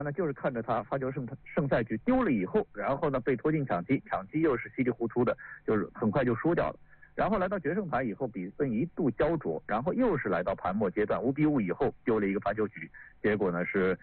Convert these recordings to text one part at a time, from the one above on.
那就是看着他发球胜赛局丢了以后，然后呢被拖进抢七，抢七又是稀里糊涂的，就是很快就输掉了。然后来到决胜盘以后，比分一度焦灼，然后又是来到盘末阶段5-5以后丢了一个发球局，结果呢是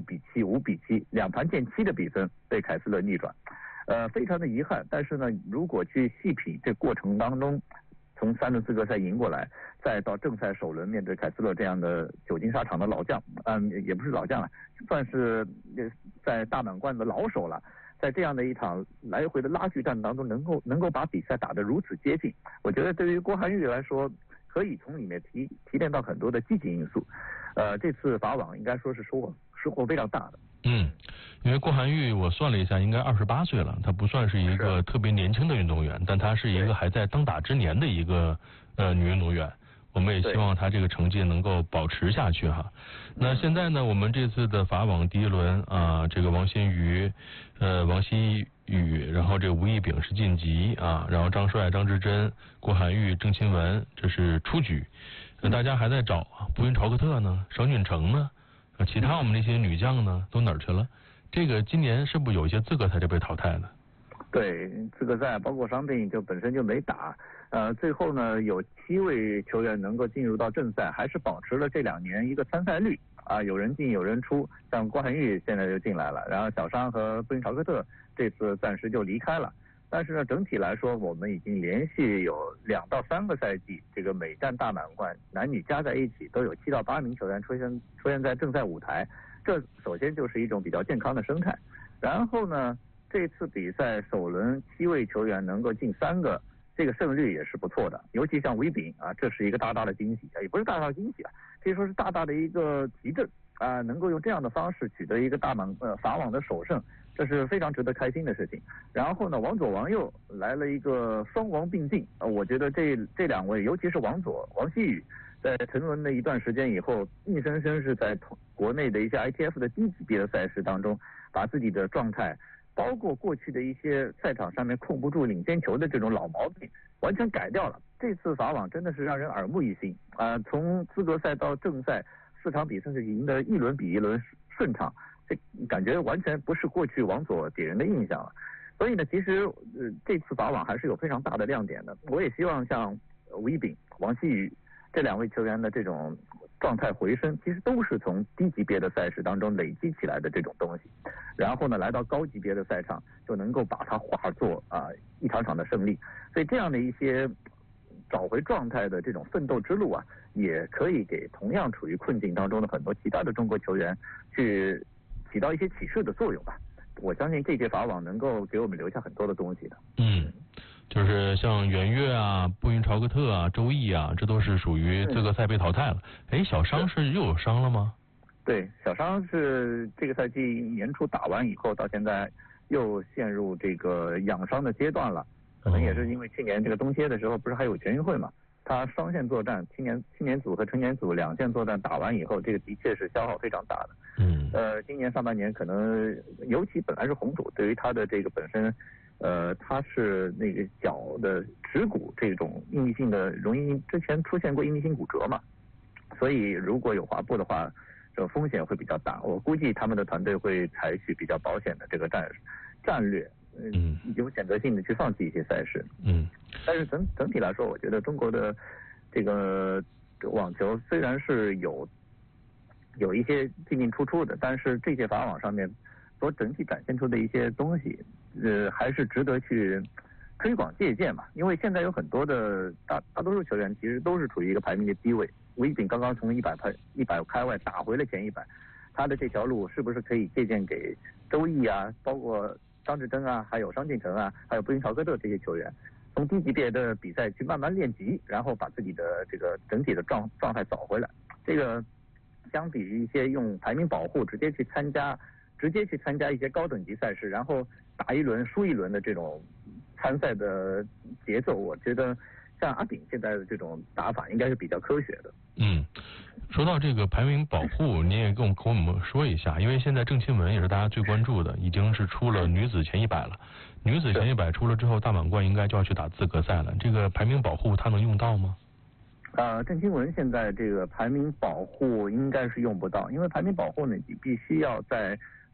6-7、5-7，两盘见7的比分被凯斯勒逆转，非常的遗憾。但是呢，如果去细品这过程当中，从3轮资格赛赢过来，再到正赛首轮面对凯斯勒这样的久经沙场的老将，也不是老将了，算是在大满贯的老手了。在这样的一场来回的拉锯战当中，能够把比赛打得如此接近，我觉得对于郭涵玉来说，可以从里面提炼到很多的积极因素。这次法网应该说是收获非常大的。 因为郭涵玉我算了一下，应该28岁了，她不算是一个特别年轻的运动员，但她是一个还在当打之年的一个女运动员。我们也希望她这个成绩能够保持下去哈。那现在呢，我们这次的法网第一轮啊，这个王欣瑜、王希雨，然后这个吴亦丙是晋级啊，然后张帅、张之臻、郭涵玉、郑钦文这是出局。大家还在找步云朝克特呢，邵俊成呢，其他我们那些女将呢都哪儿去了？这个今年是不是有一些资格赛就被淘汰了？ 对，资格赛包括伤病就本身就没打，最后呢有7位球员能够进入到正赛，还是保持了这2年一个参赛率啊，有人进有人出，像郭涵玉现在就进来了，然后小商和步云朝克特这次暂时就离开了。但是呢，整体来说，我们已经连续有2到3个赛季，这个每站大满贯男女加在一起都有7到8名球员出现在正赛舞台，这首先就是一种比较健康的生态。然后呢，这次比赛首轮7位球员能够进3个，这个胜率也是不错的。尤其像吴亦丙啊，这是一个大大的惊喜，也不是大大的惊喜啊，可以说是大大的一个奇振啊，能够用这样的方式取得一个法网的首胜，这是非常值得开心的事情。然后呢，往左往右来了一个双王并进，我觉得这2位，尤其是往左王希雨，在沉沦了一段时间以后，硬生生是在国内的一些 ITF 的低级别的赛事当中，把自己的状态，包括过去的一些赛场上面控不住领先球的这种老毛病，完全改掉了。这次法网真的是让人耳目一新啊！从资格赛到正赛4场比赛是赢得一轮比一轮顺畅，这感觉完全不是过去往左给人的印象了。所以呢，其实这次法网还是有非常大的亮点的。我也希望像吴亦丙、王希雨这2位球员的这种状态回升，其实都是从低级别的赛事当中累积起来的这种东西，然后呢来到高级别的赛场就能够把它化作一场场的胜利。所以这样的一些找回状态的这种奋斗之路啊，也可以给同样处于困境当中的很多其他的中国球员去起到一些启示的作用吧。我相信这届法网能够给我们留下很多的东西的。 就是像袁岳啊、步云朝克特啊、周毅啊，这都是属于资格赛被淘汰了。小商是又有伤了吗？ 对，小商是这个赛季年初打完以后，到现在又陷入这个养伤的阶段了。可能也是因为去年这个冬歇的时候，不是还有全运会嘛？他双线作战，青年组和成年组2线作战打完以后，这个的确是消耗非常大的。今年上半年可能，尤其本来是红土，对于他的这个本身，他是那个脚的指骨这种应力性的之前出现过应力性骨折嘛，所以如果有滑步的话，这个风险会比较大。我估计他们的团队会采取比较保险的这个战略。有选择性的去放弃一些赛事。但是整体来说，我觉得中国的这个网球虽然是有一些进进出出的，但是这届法网上面所整体展现出的一些东西，还是值得去推广借鉴嘛。因为现在有很多的大多数球员其实都是处于一个排名的低位。吴亦丙刚刚从100开外打回了前100，他的这条路是不是可以借鉴给周毅啊，包括张志臻啊，还有商俊成啊，还有步云朝克特这些球员，从低级别的比赛去慢慢练级，然后把自己的这个整体的状态找回来。这个相比于一些用排名保护直接去参加一些高等级赛事，然后打一轮输一轮的这种参赛的节奏，我觉得像阿炳现在的这种打法应该是比较科学的。 说到这个排名保护，你也跟我们说一下，因为现在郑钦文也是大家最关注的，已经是出了女子前100了。女子前100出了之后，大满贯应该就要去打资格赛了。这个排名保护它能用到吗？ 郑钦文现在这个排名保护应该是用不到，因为排名保护呢，你必须要在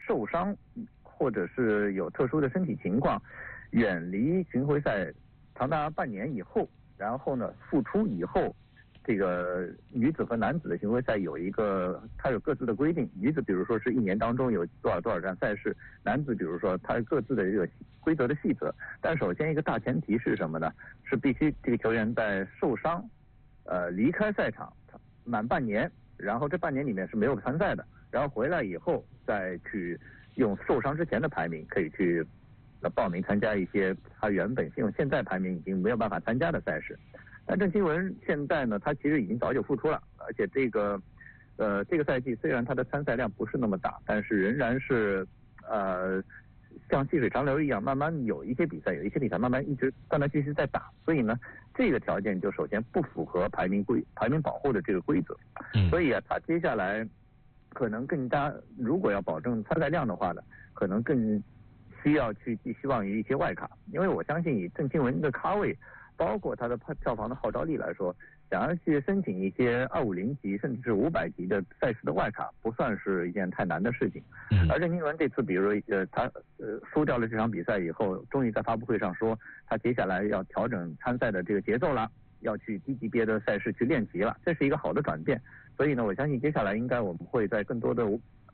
受伤或者是有特殊的身体情况，远离巡回赛长达半年以后，然后呢复出以后，这个女子和男子的巡回赛它有各自的规定。女子比如说是1年当中有多少站赛事，男子比如说它各自的这个规则的细则。但首先一个大前提是什么呢？是必须这个球员在受伤离开赛场满半年，然后这半年里面是没有参赛的，然后回来以后再去用受伤之前的排名可以去报名参加一些他原本用现在排名已经没有办法参加的赛事。但郑钦文现在呢，他其实已经早就复出了，而且这个赛季虽然他的参赛量不是那么大，但是仍然是像细水长流一样，慢慢有一些比赛慢慢一直断断续续在打，所以呢，这个条件就首先不符合排名保护的这个规则，所以他接下来可能更加，如果要保证参赛量的话呢，可能更需要去寄希望于一些外卡，因为我相信以郑钦文的咖位，包括他的票房的号召力来说，想要去申请一些250级甚至是500级的赛事的外卡，不算是一件太难的事情。而郑钦文这次，比如他输掉了这场比赛以后，终于在发布会上说，他接下来要调整参赛的这个节奏了，要去低级别的赛事去练级了，这是一个好的转变。所以呢，我相信接下来应该我们会在更多的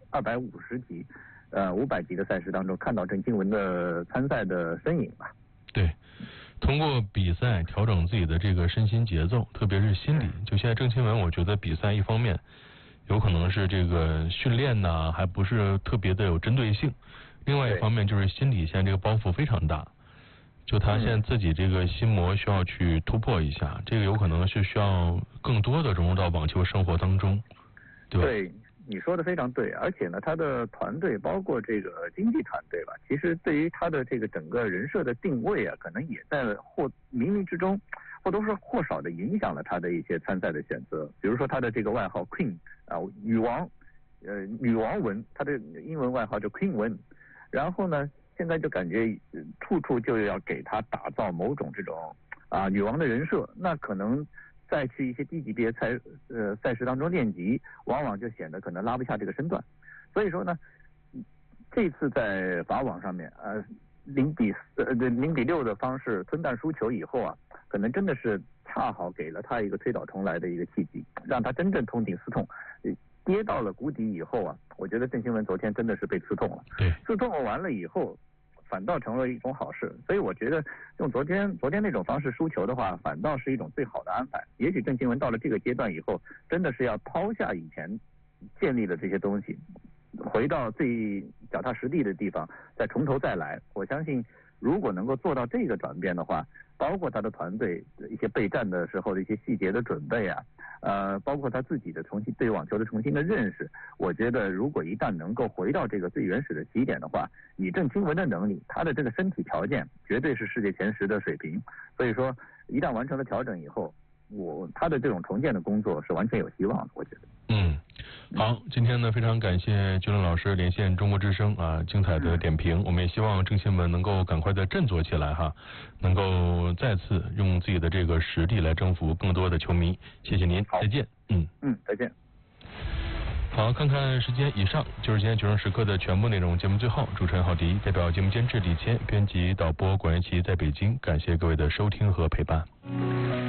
250级、500级的赛事当中看到郑钦文的参赛的身影吧。 对。通过比赛调整自己的这个身心节奏，特别是心理。就现在郑钦文，我觉得比赛一方面有可能是这个训练呢，还不是特别的有针对性；另外一方面就是心理现在这个包袱非常大，就他现在自己这个心魔需要去突破一下，这个有可能是需要更多的融入到网球生活当中，对吧？对。 你说的非常对，而且呢，他的团队包括这个经纪团队吧，其实对于他的这个整个人设的定位啊，可能也在冥冥之中或多或少的影响了他的一些参赛的选择。比如说他的这个外号 Queen 啊，女王文，他的英文外号叫 Queen 文。然后呢，现在就感觉处处就要给他打造某种这种女王的人设，那可能再去一些低级别赛事当中练级，往往就显得可能拉不下这个身段。所以说呢，这次在法网上面0-6的方式吞蛋输球以后啊，可能真的是恰好给了他一个推倒重来的一个契机，让他真正痛定思痛。跌到了谷底以后啊，我觉得郑钦文昨天真的是被刺痛了。 对， 刺痛完了以后，反倒成了一种好事，所以我觉得用昨天那种方式输球的话，反倒是一种最好的安排。也许郑钦文到了这个阶段以后，真的是要抛下以前建立的这些东西，回到最脚踏实地的地方，再从头再来。我相信，如果能够做到这个转变的话，包括他的团队一些备战的时候的一些细节的准备啊，包括他自己的对网球的重新的认识，我觉得如果一旦能够回到这个最原始的起点的话，以郑钦文的能力，他的这个身体条件绝对是世界前10的水平。所以说，一旦完成了调整以后，他的这种重建的工作是完全有希望的，我觉得。 好，今天呢非常感谢君乐老师连线中国之声啊，精彩的点评。我们也希望郑钦文能够赶快的振作起来哈，能够再次用自己的这个实力来征服更多的球迷。谢谢您，再见。 再见。 好，看看时间，以上就是今天球声时刻的全部内容。节目最后，主持人郝迪代表节目监制李谦，编辑导播管元琪在北京，感谢各位的收听和陪伴。